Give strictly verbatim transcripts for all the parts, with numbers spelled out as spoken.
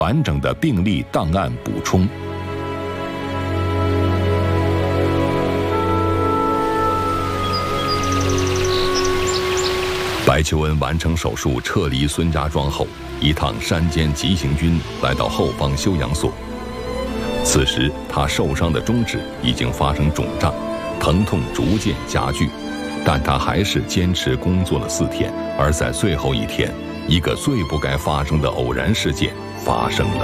完整的病历档案补充。白求恩完成手术撤离孙家庄后，一趟山间急行军来到后方休养所。此时他受伤的中指已经发生肿胀，疼痛逐渐加剧，但他还是坚持工作了四天。而在最后一天，一个最不该发生的偶然事件发生了。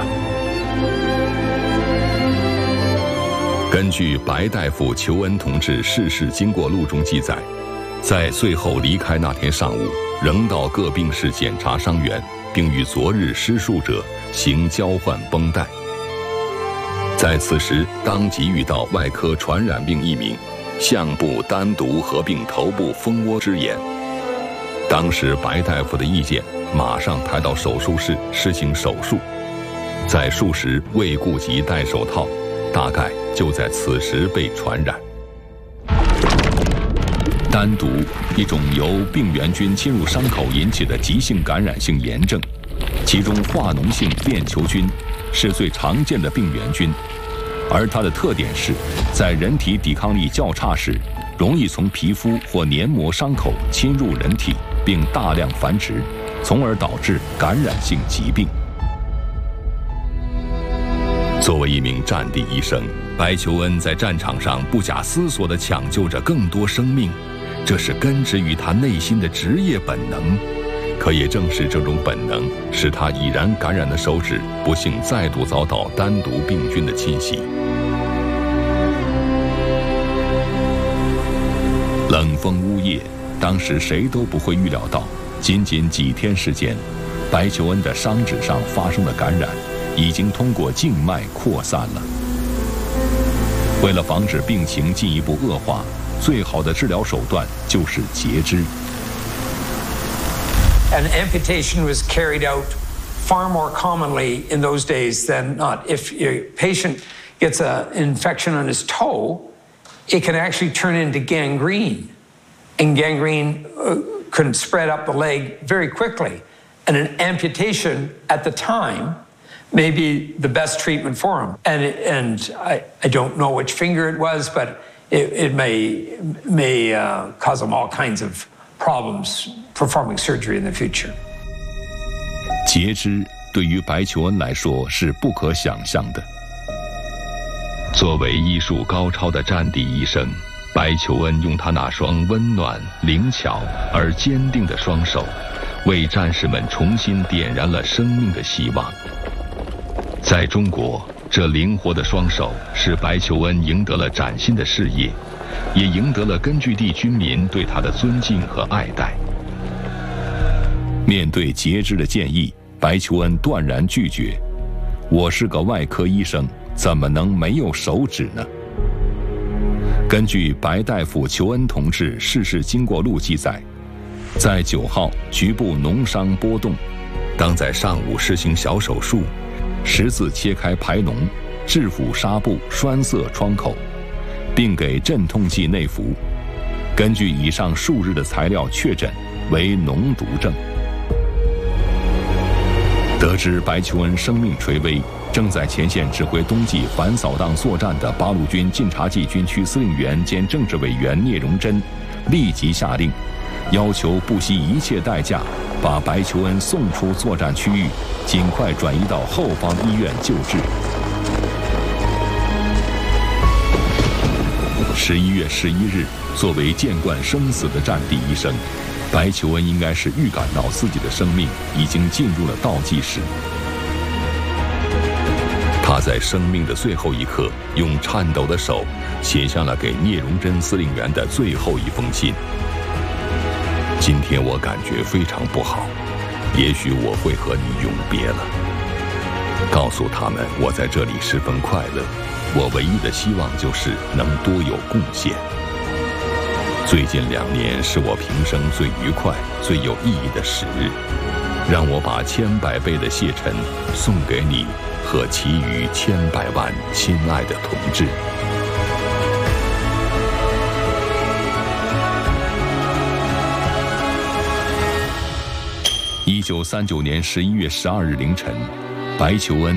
根据白大夫求恩同志逝世经过录中记载，在最后离开那天上午，仍到各病室检查伤员，并与昨日施术者行交换绷带。在此时，当即遇到外科传染病一名项部单独合并头部蜂窝之炎。当时白大夫的意见，马上派到手术室实行手术。在术时未顾及戴手套，大概就在此时被传染。单独，一种由病原菌侵入伤口引起的急性感染性炎症，其中化脓性链球菌是最常见的病原菌，而它的特点是，在人体抵抗力较差时，容易从皮肤或黏膜伤口侵入人体，并大量繁殖，从而导致感染性疾病。作为一名战地医生，白求恩在战场上不假思索地抢救着更多生命，这是根植于他内心的职业本能。可也正是这种本能，使他已然感染的手指不幸再度遭到单独病菌的侵袭。冷风呜咽，当时谁都不会预料到，仅仅几天时间，白求恩的伤指上发生的感染已经通过静脉扩散了。为了防止病情进一步恶化，最好的治疗手段就是截肢。 An amputation was carried out far more commonly in those days than not. If your patient gets an infection on his toe, it can actually turn into gangrene, and gangrene uh, can spread up the leg very quickly. And an amputation at the time may be the best treatment for him. And, and I, I don't know which finger it was, but it, it may, may uh, cause him all kinds of problems performing surgery in the future. 截肢对于白求恩来说是不可想象的。作为医术高超的战地医生，白求恩用他那双温暖、灵巧而坚定的双手，为战士们重新点燃了生命的希望。在中国，这灵活的双手使白求恩赢得了崭新的事业，也赢得了根据地居民对他的尊敬和爱戴。面对截肢的建议，白求恩断然拒绝。我是个外科医生，怎么能没有手指呢？根据白大夫求恩同志逝世经过录记载，在九号局部脓伤波动，当在上午实行小手术，十字切开排脓，制服纱布栓塞创口，并给镇痛剂内服。根据以上数日的材料确诊为脓毒症。得知白求恩生命垂危，正在前线指挥冬季反扫荡作战的八路军晋察冀军区司令员兼政治委员聂荣臻，立即下令，要求不惜一切代价把白求恩送出作战区域，尽快转移到后方医院救治。十一月十一日，作为见惯生死的战地医生，白求恩应该是预感到自己的生命已经进入了倒计时。他在生命的最后一刻，用颤抖的手写下了给聂荣臻司令员的最后一封信。今天我感觉非常不好，也许我会和你永别了。告诉他们我在这里十分快乐，我唯一的希望就是能多有贡献。最近两年是我平生最愉快、最有意义的时日，让我把千百倍的谢忱送给你和其余千百万亲爱的同志。一九三九年十一月十二日凌晨， 白求恩